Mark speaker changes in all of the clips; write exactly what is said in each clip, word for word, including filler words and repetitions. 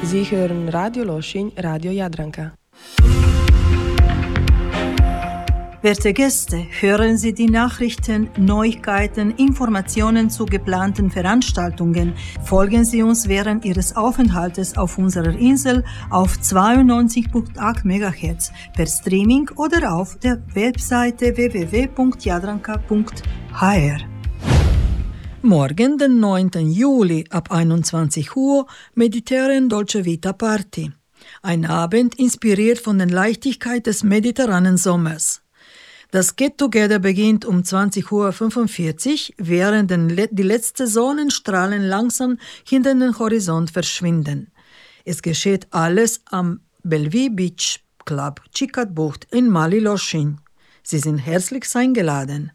Speaker 1: Sie hören Radio Loschin, Radio Jadranka.
Speaker 2: Werte Gäste, hören Sie die Nachrichten, Neuigkeiten, Informationen zu geplanten Veranstaltungen. Folgen Sie uns während Ihres Aufenthaltes auf unserer Insel auf zweiundneunzig Komma acht Megahertz per Streaming oder auf der Webseite w w w punkt jadranka punkt h r. Morgen, den neunten Juli ab einundzwanzig Uhr, Mediterran Dolce Vita Party. Ein Abend inspiriert von der Leichtigkeit des mediterranen Sommers. Das Get-Together beginnt um zwanzig Uhr fünfundvierzig, während die letzten Sonnenstrahlen langsam hinter den Horizont verschwinden. Es geschieht alles am Bellevue Beach Club Chicat-Bucht in Mali Loschin. Sie sind herzlich eingeladen.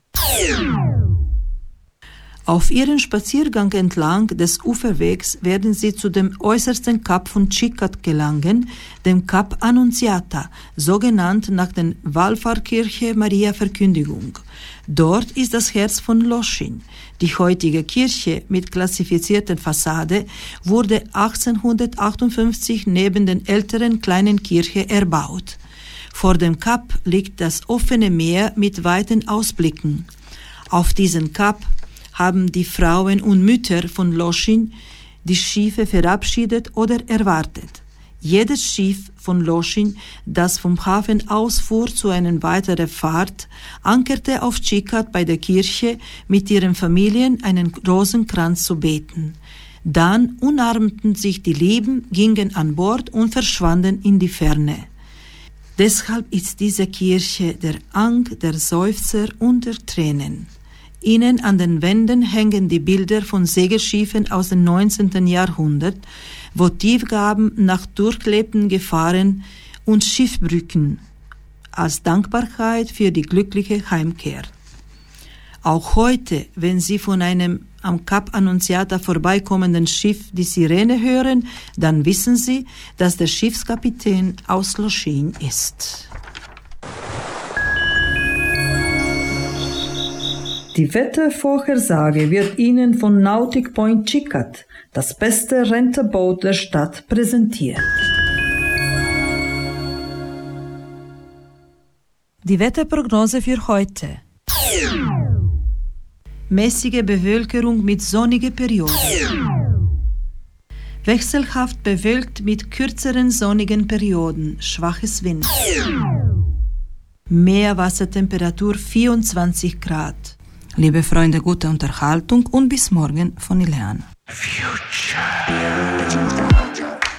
Speaker 2: Auf ihrem Spaziergang entlang des Uferwegs werden sie zu dem äußersten Kap von Chicat gelangen, dem Kap Annunziata, so genannt nach der Wallfahrtskirche Maria Verkündigung. Dort ist das Herz von Loschin. Die heutige Kirche mit klassifizierter Fassade wurde achtzehnhundertachtundfünfzig neben der älteren kleinen Kirche erbaut. Vor dem Kap liegt das offene Meer mit weiten Ausblicken. Auf diesem Kap haben die Frauen und Mütter von Loschin die Schiffe verabschiedet oder erwartet. Jedes Schiff von Loschin, das vom Hafen ausfuhr zu einer weiteren Fahrt, ankerte auf Chicat bei der Kirche mit ihren Familien einen Rosenkranz zu beten. Dann umarmten sich die Lieben, gingen an Bord und verschwanden in die Ferne. Deshalb ist diese Kirche der Ang, der Seufzer und der Tränen. Innen an den Wänden hängen die Bilder von Segelschiffen aus dem neunzehnten Jahrhundert, Votivgaben nach durchlebten Gefahren und Schiffbrücken als Dankbarkeit für die glückliche Heimkehr. Auch heute, wenn Sie von einem am Kap Annunziata vorbeikommenden Schiff die Sirene hören, dann wissen Sie, dass der Schiffskapitän aus Loschin ist. Die Wettervorhersage wird Ihnen von Nautic Point Chicat, das beste Renterboot der Stadt, präsentiert. Die Wetterprognose für heute. Mäßige Bewölkung mit sonnigen Perioden. Wechselhaft bewölkt mit kürzeren sonnigen Perioden, schwaches Wind. Meerwassertemperatur vierundzwanzig Grad. Liebe Freunde, gute Unterhaltung und bis morgen von Ileana. Future.